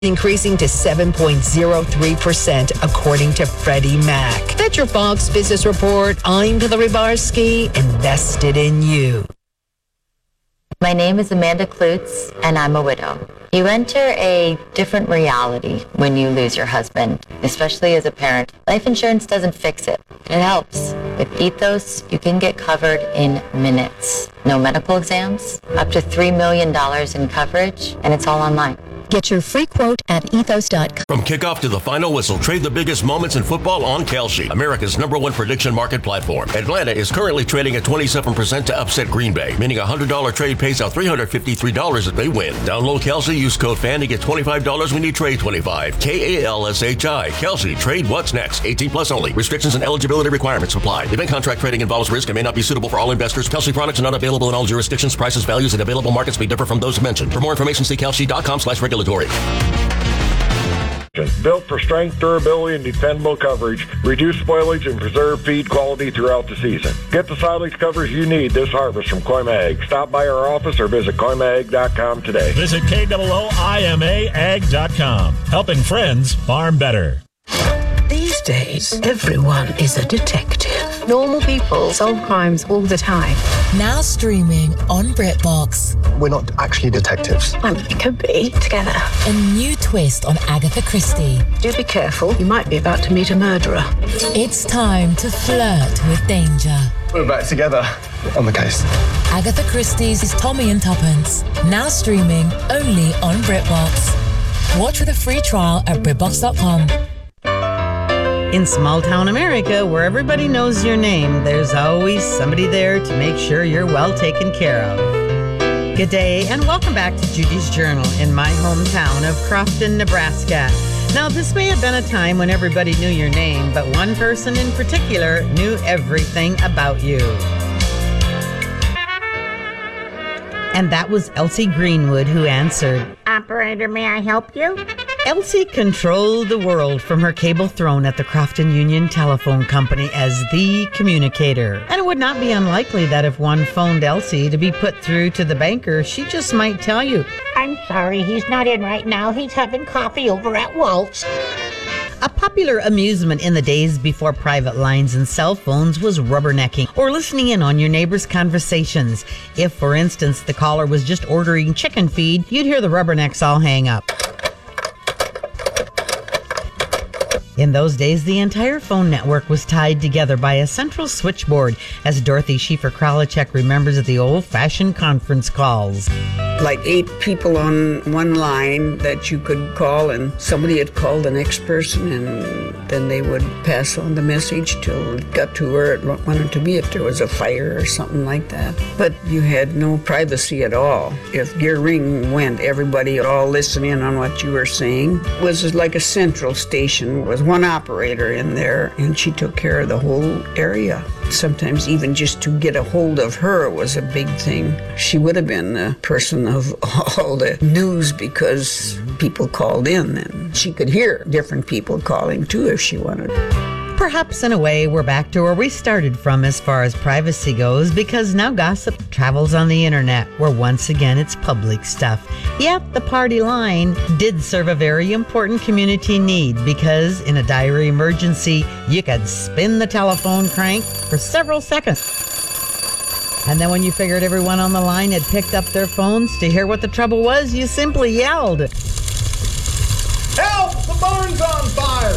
increasing to 7.03%, according to Freddie Mac. That's your Fox Business Report. I'm Hillary Barsky, invested in you. My name is Amanda Klutz, and I'm a widow. You enter a different reality when you lose your husband, especially as a parent. Life insurance doesn't fix it. It helps. With Ethos, you can get covered in minutes. No medical exams, up to $3 million in coverage, and it's all online. Get your free quote at ethos.com. From kickoff to the final whistle, trade the biggest moments in football on Kalshi, America's #1 prediction market platform. Atlanta is currently trading at 27% to upset Green Bay, meaning a $100 trade pays out $353 if they win. Download Kalshi, use code FAN to get $25 when you trade $25. KALSHI. Kalshi. Trade what's next. 18 plus only. Restrictions and eligibility requirements apply. Event contract trading involves risk and may not be suitable for all investors. Kalshi products are not available in all jurisdictions. Prices, values, and available markets may differ from those mentioned. For more information, see kalshi.com/regulatory. Built for strength, durability, and dependable coverage, reduce spoilage, and preserve feed quality throughout the season. Get the silage coverage you need this harvest from Coimag. Stop by our office or visit Coimag.com today. Visit KOOIMAAG.com. Helping friends farm better. These days, everyone is a detective. Normal people solve crimes all the time. Now streaming on BritBox. We're not actually detectives. Well, we could be together. A new twist on Agatha Christie. Do be careful. You might be about to meet a murderer. It's time to flirt with danger. We're back together on the case. Agatha Christie's Tommy and Tuppence. Now streaming only on BritBox. Watch with a free trial at BritBox.com. In small-town America, where everybody knows your name, there's always somebody there to make sure you're well taken care of. Good day, and welcome back to Judy's Journal in my hometown of Crofton, Nebraska. Now, this may have been a time when everybody knew your name, but one person in particular knew everything about you. And that was Elsie Greenwood, who answered, "Operator, may I help you?" Elsie controlled the world from her cable throne at the Crofton Union Telephone Company as the communicator. And it would not be unlikely that if one phoned Elsie to be put through to the banker, she just might tell you, "I'm sorry, he's not in right now. He's having coffee over at Walt's." A popular amusement in the days before private lines and cell phones was rubbernecking or listening in on your neighbor's conversations. If, for instance, the caller was just ordering chicken feed, you'd hear the rubbernecks all hang up. In those days, the entire phone network was tied together by a central switchboard, as Dorothy Schiefer-Kralachek remembers the old-fashioned conference calls. Like 8 people on one line that you could call, and somebody had called the next person, and then they would pass on the message till it got to where it wanted to be if there was a fire or something like that. But you had no privacy at all. If your ring went, everybody all listened in on what you were saying. It was like a central station with one operator in there, and she took care of the whole area. Sometimes even just to get a hold of her was a big thing. She would have been the person of all the news because people called in, and she could hear different people calling too if she wanted. Perhaps in a way we're back to where we started from as far as privacy goes, because now gossip travels on the internet, where once again it's public stuff. Yet the party line did serve a very important community need, because in a dire emergency you could spin the telephone crank for several seconds. And then when you figured everyone on the line had picked up their phones to hear what the trouble was, you simply yelled, "Help! The barn's on fire!"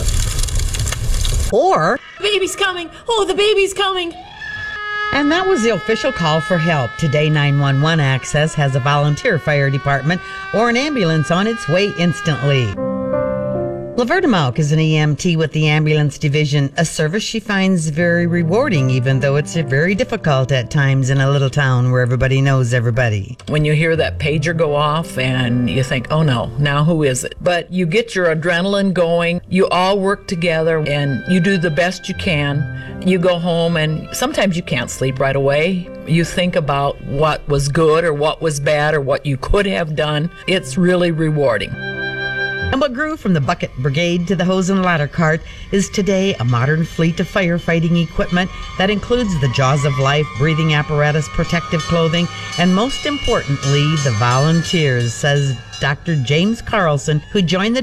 Or, "Baby's coming! Oh, the baby's coming!" And that was the official call for help. Today, 911 Access has a volunteer fire department or an ambulance on its way instantly. Laverta Malk is an EMT with the ambulance division, a service she finds very rewarding, even though it's very difficult at times in a little town where everybody knows everybody. When you hear that pager go off and you think, oh no, now who is it? But you get your adrenaline going, you all work together and you do the best you can. You go home and sometimes you can't sleep right away. You think about what was good or what was bad or what you could have done. It's really rewarding. And what grew from the bucket brigade to the hose and ladder cart is today a modern fleet of firefighting equipment that includes the Jaws of Life, breathing apparatus, protective clothing, and most importantly, the volunteers, says Dr. James Carlson, who joined the